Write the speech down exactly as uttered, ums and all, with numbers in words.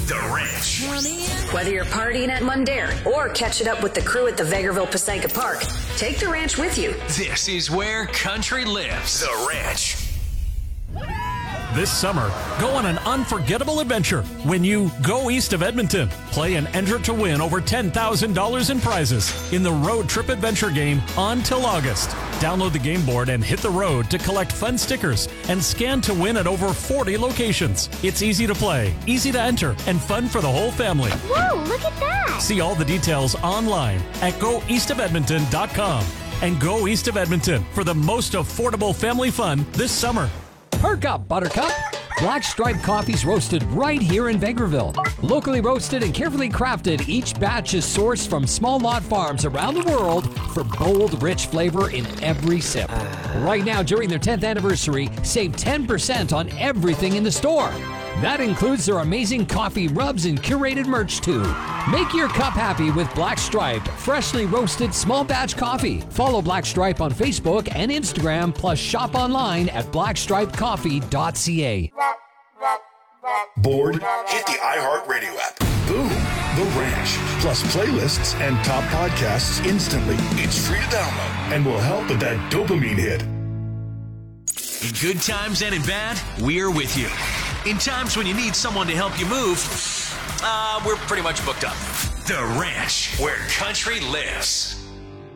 The Ranch. Whether you're partying at Mundare or catching up with the crew at the Vegreville Passaica Park, take the ranch with you. This is where country lives. The Ranch. This summer, go on an unforgettable adventure when you go east of Edmonton. Play and enter to win over ten thousand dollars in prizes in the Road Trip Adventure game on till August. Download the game board and hit the road to collect fun stickers and scan to win at over forty locations. It's easy to play, easy to enter, and fun for the whole family. Whoa, look at that! See all the details online at go east of edmonton dot com. And Go East of Edmonton for the most affordable family fun this summer. Perk up, Buttercup! Black Stripe coffee's roasted right here in Vegreville. Locally roasted and carefully crafted, each batch is sourced from small lot farms around the world for bold, rich flavor in every sip. Right now, during their tenth anniversary, save ten percent on everything in the store. That includes their amazing coffee rubs and curated merch, too. Make your cup happy with Black Stripe, freshly roasted small batch coffee. Follow Black Stripe on Facebook and Instagram, plus shop online at black stripe coffee dot c a. Bored? Hit the iHeartRadio app. Boom! The Ranch. Plus playlists and top podcasts instantly. It's free to download and will help with that dopamine hit. In good times and in bad, we're with you. In times when you need someone to help you move, uh, we're pretty much booked up. The Ranch, where country lives.